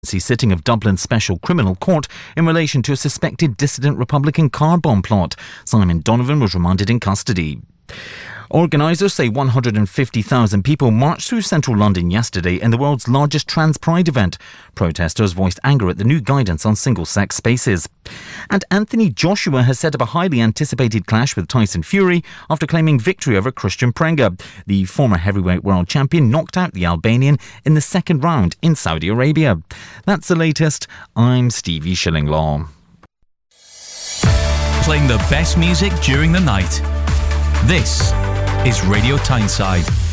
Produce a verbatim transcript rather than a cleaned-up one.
sitting of Dublin Special Criminal Court in relation to a suspected dissident Republican car bomb plot. Simon Donovan was remanded in custody. Organisers say one hundred fifty thousand people marched through central London yesterday in the world's largest trans pride event. Protesters voiced anger at the new guidance on single-sex spaces. And Anthony Joshua has set up a highly anticipated clash with Tyson Fury after claiming victory over Christian Prenga. The former heavyweight world champion knocked out the Albanian in the second round in Saudi Arabia. That's the latest. I'm Stevie Shillinglaw. Playing the best music during the night. This is Radio Tyneside.